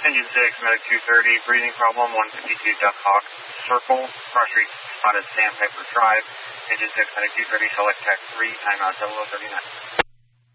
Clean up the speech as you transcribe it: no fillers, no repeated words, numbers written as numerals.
Engine 6, Medic 230, breathing problem, 152 Duck Hawk Circle, cross street spotted Sandpiper Drive. Engine 6, Medic 230, select tech 3, timeout 0039.